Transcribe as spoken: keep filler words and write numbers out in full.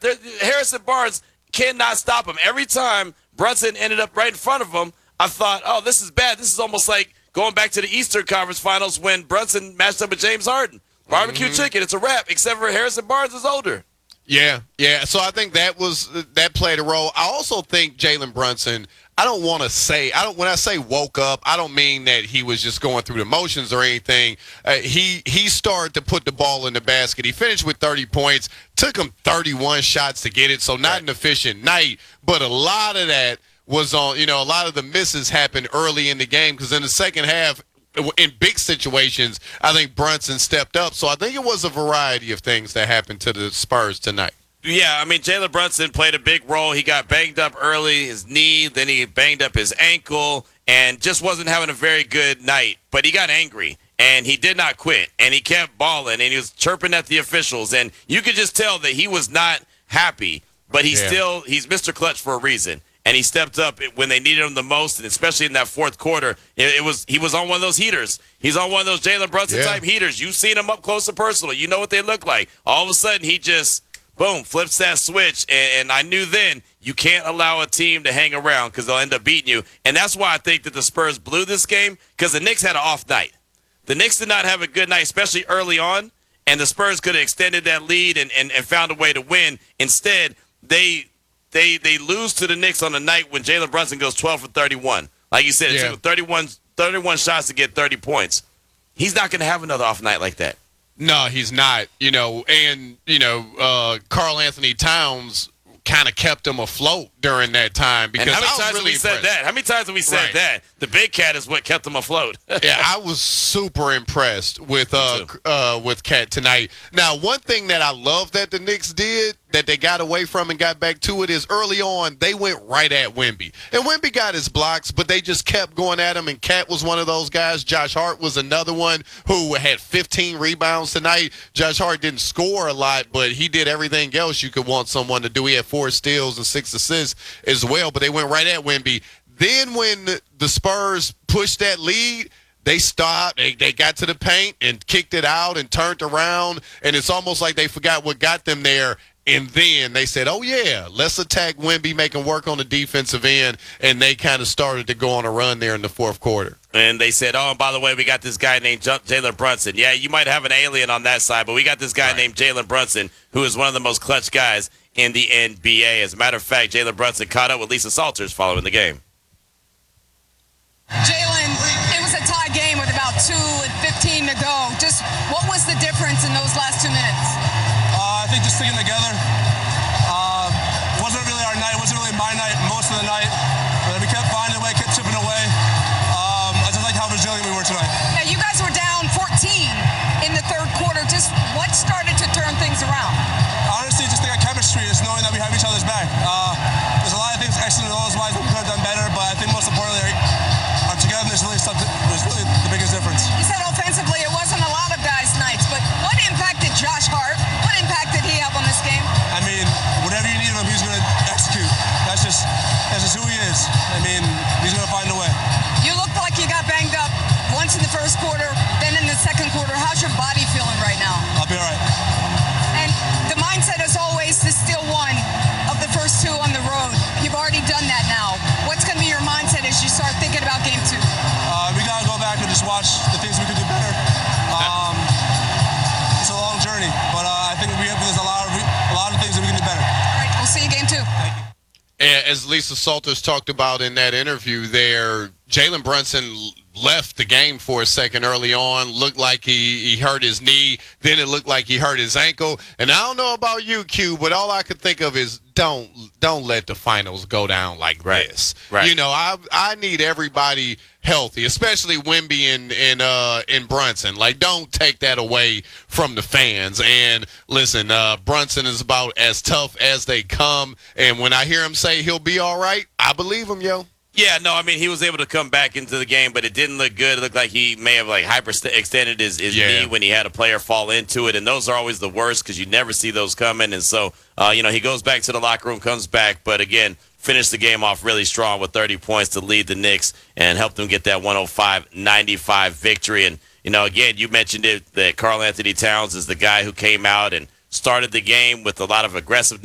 They're, Harrison Barnes cannot stop him. Every time Brunson ended up right in front of him, I thought, oh, this is bad. This is almost like going back to the Eastern Conference Finals when Brunson matched up with James Harden. Barbecue mm-hmm. chicken, it's a wrap, except for Harrison Barnes is older. Yeah, yeah. So I think that was that played a role. I also think Jalen Brunson, I don't want to say, I don't when I say woke up, I don't mean that he was just going through the motions or anything. Uh, he he started to put the ball in the basket. He finished with thirty points, took him thirty-one shots to get it, so not right. an efficient night, but a lot of that was on, you know, a lot of the misses happened early in the game because in the second half, in big situations, I think Brunson stepped up. So I think it was a variety of things that happened to the Spurs tonight. Yeah, I mean, Jalen Brunson played a big role. He got banged up early, his knee, then he banged up his ankle, and just wasn't having a very good night. But he got angry, and he did not quit, and he kept balling, and he was chirping at the officials. And you could just tell that he was not happy, but he's yeah. still – he's Mister Clutch for a reason. And he stepped up when they needed him the most, and especially in that fourth quarter. It, it was he was on one of those heaters. He's on one of those Jalen Brunson-type yeah. heaters. You've seen him up close and personal. You know what they look like. All of a sudden, he just, boom, flips that switch. And, and I knew then you can't allow a team to hang around because they'll end up beating you. And that's why I think that the Spurs blew this game because the Knicks had an off night. The Knicks did not have a good night, especially early on, and the Spurs could have extended that lead and, and, and found a way to win. Instead, they – They they lose to the Knicks on the night when Jalen Brunson goes twelve for thirty-one. Like you said, it yeah. took thirty-one, thirty-one shots to get thirty points. He's not going to have another off night like that. No, he's not. You know, and, you know, uh, Karl Anthony Towns kind of kept him afloat during that time. Because and how many I was times really have we impressed. said that? How many times have we said right. that? The big cat is what kept him afloat. Yeah, I was super impressed with uh, uh, with Cat tonight. Now, one thing that I love that the Knicks did, that they got away from and got back to it, is early on, they went right at Wemby. And Wemby got his blocks, but they just kept going at him, and Cat was one of those guys. Josh Hart was another one who had fifteen rebounds tonight. Josh Hart didn't score a lot, but he did everything else you could want someone to do. He had four steals and six assists as well, but they went right at Wemby. Then when the Spurs pushed that lead, they stopped, they, they got to the paint and kicked it out and turned around, and it's almost like they forgot what got them there. And then they said, oh, yeah, let's attack Wemby, make him work on the defensive end, and they kind of started to go on a run there in the fourth quarter. And they said, oh, and by the way, we got this guy named Jalen Brunson. Yeah, you might have an alien on that side, but we got this guy right. named Jalen Brunson, who is one of the most clutch guys in the N B A. As a matter of fact, Jalen Brunson caught up with Lisa Salters following the game. Jalen, it was a tie game with about two and fifteen to go. Just what was the difference in those last two minutes? Uh, I think just sticking together. Uh, it wasn't really our night. It wasn't really my night most of the night. But we kept finding a way, kept chipping away. Um, I just like how resilient we were tonight. Now, you guys were down fourteen in the third quarter. Just what started to turn things around? Honestly, just think of chemistry, just knowing that we have each other's back. Uh, there's a lot of things, excellent and those-wise, we could have done better, but I think most importantly, our togetherness really stuck. Was really the biggest difference. You said offensively, it wasn't a lot of guys' nights, but what impacted Josh Hart? What impact did he have on this game? I mean, whatever you need of him, he's going to execute. That's just that's just who he is. I mean, he's going to find a way. You looked like you got banged up once in the first quarter, then in the second quarter. How's your body feeling right now? I'll be all right. And the mindset is always to steal one of the first two on the road. You've already done that now. What's going to be your mindset as you start thinking about game two? Uh, we got to go back and just watch the things we could do better. Um, it's a long journey, but uh, I think we have there's a lot of a lot of things that we can do better. All right, we'll see you game two. Thank you. As Lisa Salters talked about in that interview there, Jalen Brunson left the game for a second early on. Looked like he, he hurt his knee. Then it looked like he hurt his ankle. And I don't know about you, Q, but all I could think of is don't don't let the finals go down like right. this. Right. You know, I I need everybody healthy, especially Wemby and and uh and Brunson. Like, don't take that away from the fans. And listen, uh, Brunson is about as tough as they come. And when I hear him say he'll be all right, I believe him, yo. Yeah, no, I mean, he was able to come back into the game, but it didn't look good. It looked like he may have, like, hyperextended his, his yeah. knee when he had a player fall into it, and those are always the worst because you never see those coming. And so, uh, you know, he goes back to the locker room, comes back, but, again, finished the game off really strong with thirty points to lead the Knicks and help them get that one oh five ninety-five victory. And, you know, again, you mentioned it, that Karl Anthony Towns is the guy who came out and started the game with a lot of aggressiveness